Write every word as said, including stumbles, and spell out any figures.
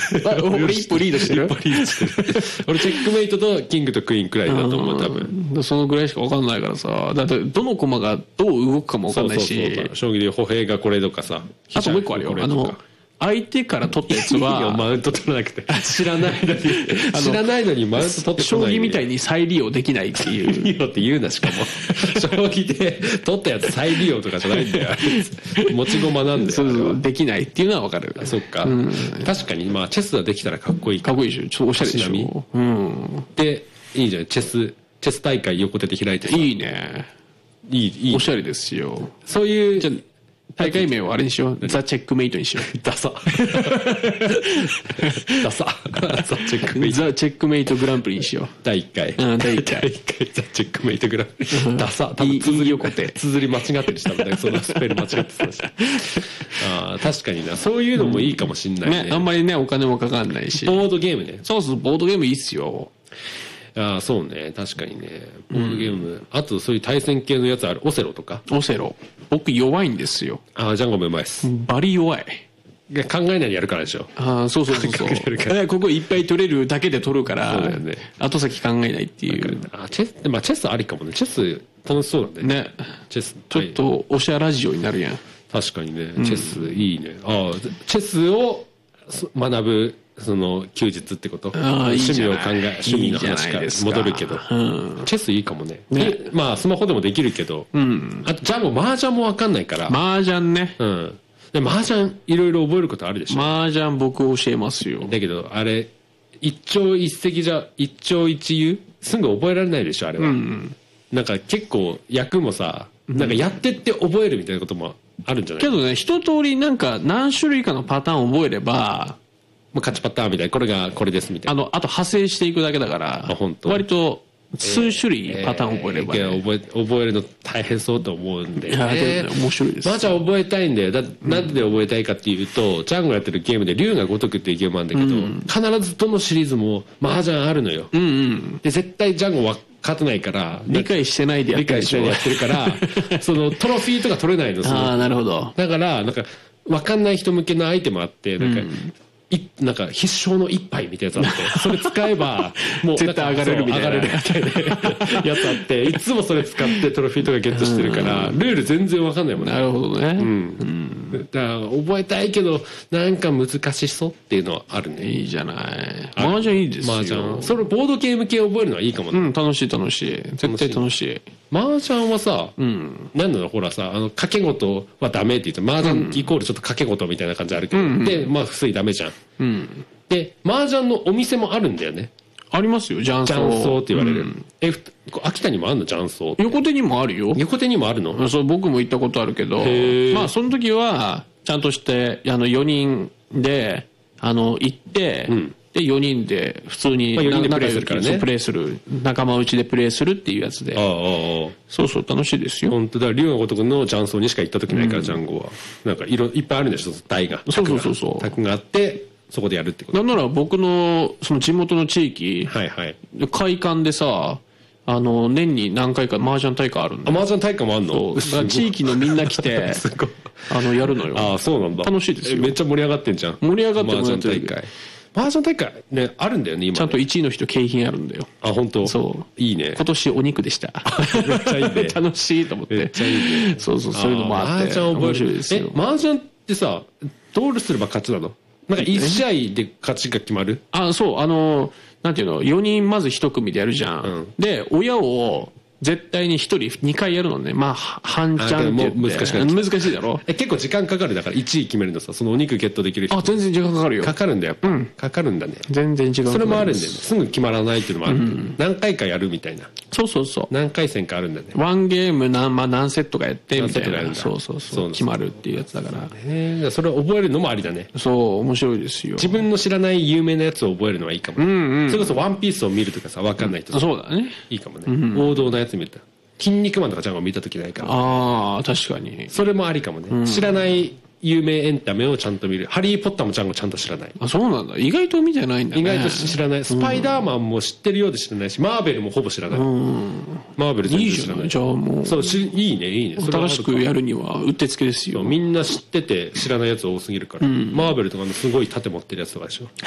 俺一歩リードしてる一歩リードしてる俺チェックメイトとキングとクイーンくらいだと思う多分。 そのぐらいしか分かんないからさ、だってどの駒がどう動くかも分かんないし。 そうそうそう、将棋で歩兵がこれとかさ、 あともう一個あるよ、あの相手から取ったやつは。 いいよ、マウント取らなくて。知らないのに。知らないのにマウント取ってこない、ね。 将棋みたいに再利用できないっていう。 再利用って言うな、しかも。将棋で取ったやつ再利用とかじゃないんだよ。持ち駒なんだよ。 そうそう、できないっていうのは分かる。 そっか、うん。確かに、まあ、チェスはできたらかっこいいか。 かっこいいでしょ。ちょっとおしゃれでしょ。うん。 で、いいじゃん。チェス、チェス大会横手で開いてさ。 いいね。 いい、いい。 おしゃれですよ。 そういう。 じゃ大会名をあれにしよう。ザ・チェックメイトにしよう。 ダサ。ダサ。ザ・チェックメイト。 ザ・チェックメイトグランプリにしよう。 だいいっかい。 うん、だいいっかい。 だいいっかい。ザ・チェックメイトグランプリ。ダサ。 多分綴り横手。 綴り間違ってるし、多分ね、そのスペル間違ってたし。ああ、確かにな。そういうのもいいかもしんないね。 ね、あんまりね、お金もかかんないし。 ボードゲームね。 そうそう、ボードゲームいいっすよ。 ああ、そうね。確かにね。ボードゲーム。うん、あと、そういう対戦系のやつある。オセロとか。 オセロ。僕弱いんですよ。 ああ、ジャンゴもうまいっす。 バリ弱い。 考えないでやるからでしょ。 ああ、そうそうそうそう。ここいっぱい取れるだけで取るから、そうだよね。後先考えないっていう。 あ、チェス、まあチェスありかもね。チェス楽しそうだね。 ね。 チェス。 ちょっとおしゃラジオになるやん。 確かにね。チェスいいね。ああ、チェスを学ぶ。その休日ってこと。趣味を考え、趣味の話から戻るけど、うん、チェスいいかもね。ね、まあスマホでもできるけど、うん、あとジャンボ麻雀も分かんないから。 麻雀ね。 うん。で麻雀いろいろ覚えることあるでしょ。 麻雀僕教えますよ。 だけどあれ一朝一夕じゃ一朝一夕すぐ覚えられないでしょあれは。うん、なんか結構役もさ、なんかやってって覚えるみたいなこともあるんじゃない？ けどね、一通りなんか何種類かのパターンを覚えれば。 勝ちパターンみたいな、これがこれですみたいな。 あの、あと派生していくだけだから、割と数種類パターン覚えればね、えーえー、覚え、覚えるの大変そうと思うんで、ね。いや、 でもね、面白いです。 まあじゃあ覚えたいんだよ。だ、なんで覚えたいかっていうと、ジャンゴやってるゲームで竜が如くっていうゲームあるんだけど、うん、必ずどのシリーズも麻雀あるのよ。うんうん、で、絶対ジャンゴは勝てないから、 理解してないでやってる。 理解してないでやってるから、そのトロフィーとか取れないの。 ああ、なるほど。 だから、なんか、わかんない人向けのアイテムあって、なんか、うんいなんか必勝の一杯みたいなやつあってそれ使えばもう絶対上がれるみたいな上がれるみたいなやつあっていつもそれ使ってトロフィーとかゲットしてるからルール全然わかんないもんね。 なるほどね。うん、 うん、だから覚えたいけどなんか難しそうっていうのはあるね。 いいじゃない。麻雀いいですよ。麻雀それボードゲーム系覚えるのはいいかもね。 うん楽しい楽しい絶対楽しい。 麻雀はさ、うん、なんだろうほらさあの掛け事はダメって言って麻雀イコールちょっと掛け事みたいな感じあるけど、うん、でまあ普通にダメじゃん。うん、で麻雀のお店もあるんだよね。 ありますよ雀荘。 雀荘って言われる。うん、え秋田にもあるの雀荘。 横手にもあるよ。 横手にもあるの。 そう僕も行ったことあるけどまあその時はちゃんとしてあのよにんであの行って。うんでよにんで普通によにんでプレイするからね。 プレイする仲間内でプレイするっていうやつで。ああそうそう楽しいですよ。 本当だ。龍が如くの雀荘にしか行った時ないから、うん、ジャンゴはなんかいろいっぱいあるんでしょ台が。 そうそうそうそう。 卓があってそこでやるってこと。 なんなら僕のその地元の地域、はいはい、会館でさあの年に何回か麻雀大会あるんだ。 麻雀大会もあるの？ そう地域のみんな来てすごいあのやるのよ。 ああそうなんだ。 楽しいですよ。 めっちゃ盛り上がってんじゃん。 盛り上がってる。 麻雀大会。麻雀大会ねあるんだよね今ね。 ちゃんといちいの人景品あるんだよ。 あ本当。 そういいね。 今年お肉でした。 めっちゃいいね。 楽しいと思って。 めっちゃいいね。 そうそうそういうのもあって。麻雀面白いですよ。 え麻雀ってさどうすれば勝ちなの？なんかいち試合で勝ちが決まる？ あそうあのなんていうのよにんまずいち組でやるじゃん。うん、で親を絶対にひとりにかいやるのね。まあ半チャンって言って難しい難しいだろ。 え結構時間かかるだからいちい決めるのさそのお肉ゲットできる人。 あ全然時間かかるよ。 かかるんだよやっぱ、うん、かかるんだね。 全然時間かかる。 それもあるんだよね。すぐ決まらないっていうのもある、うん、何回かやるみたいな。 そうそうそう何回戦かあるんだね。 ワンゲーム何,、まあ、何セットかやってみたいな。 そうそうそう決まるっていうやつだから。 へえそれを覚えるのもありだね。 そう面白いですよ。 自分の知らない有名なやつを覚えるのはいいかも、うんうん、それこそワンピースを見るとかさ分かんないと、 うん、そうだねいいかもね、うん、王道なやつ見ると筋肉マンとかちゃんが見た時ないから。 ああ確かにそれもありかもね、うん、知らない有名エンタメをちゃんと見る。ハリー・ポッターもちゃんがちゃんと知らない。 あそうなんだ。意外と見てないんだね。 意外と知らない。スパイダーマンも知ってるようで知らないし、マーベルもほぼ知らない。うん、マーベル全然知らない。 いいじゃん。じゃあもうそうしいいねいいね。 新しくやるにはうってつけですよ。 みんな知ってて知らないやつ多すぎるから、うん、マーベルとかのすごい盾持ってるやつとかでしょ